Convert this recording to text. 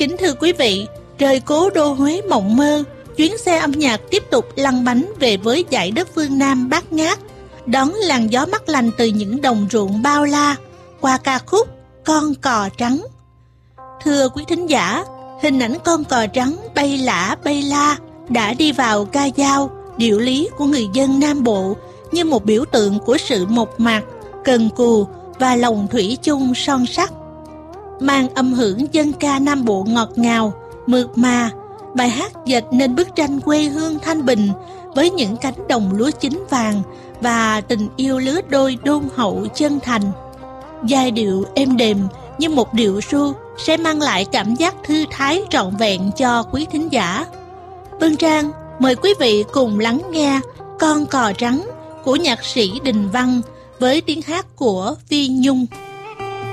Kính thưa quý vị, rời cố đô Huế mộng mơ, chuyến xe âm nhạc tiếp tục lăn bánh về với dải đất phương Nam bát ngát, đón làn gió mát lành từ những đồng ruộng bao la qua ca khúc Con cò trắng. Thưa quý thính giả, hình ảnh con cò trắng bay lả bay la đã đi vào ca dao, điệu lý của người dân Nam Bộ như một biểu tượng của sự mộc mạc, cần cù và lòng thủy chung son sắt. Mang âm hưởng dân ca Nam Bộ ngọt ngào, mượt mà, bài hát dệt nên bức tranh quê hương thanh bình với những cánh đồng lúa chín vàng và tình yêu lứa đôi đôn hậu chân thành. Giai điệu êm đềm như một điệu ru sẽ mang lại cảm giác thư thái trọn vẹn cho quý thính giả. Vân Trang mời quý vị cùng lắng nghe Con cò trắng của nhạc sĩ Đình Văn với tiếng hát của Phi Nhung.